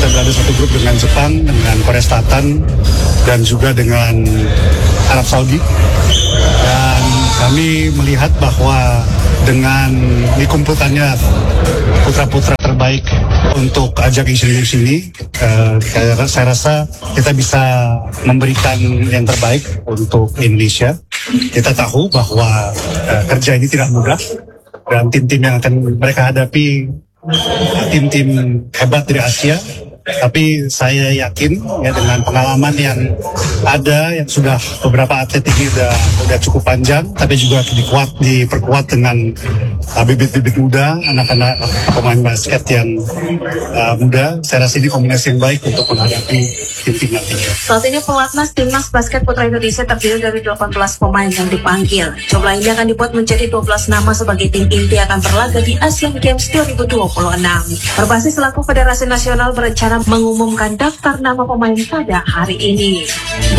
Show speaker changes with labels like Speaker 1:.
Speaker 1: berada satu grup dengan Jepang, dengan Korea Selatan, dan juga dengan Arab Saudi. Dan kami melihat bahwa dengan dikumpulannya putra-putra terbaik untuk ajang Asian Games ini, saya rasa kita bisa memberikan yang terbaik untuk Indonesia. Kita tahu bahwa kerja ini tidak mudah, dan tim-tim yang akan mereka hadapi tim-tim hebat dari Asia. Tapi saya yakin ya, dengan pengalaman yang ada, yang sudah beberapa atlet ini udah cukup panjang, tapi juga diperkuat dengan bibit-bibit muda, anak-anak pemain basket yang muda. Saya rasa ini kombinasi yang baik untuk menghadapi tim-tim nantinya.
Speaker 2: Saat ini pelatnas timnas basket putra Indonesia terdiri dari 18 pemain yang dipanggil. Jumlah ini akan dibuat menjadi 12 nama sebagai tim inti akan berlaga di Asian Games 2026. Perbasi selaku Federasi Nasional berencana mengumumkan daftar nama pemain pada hari ini.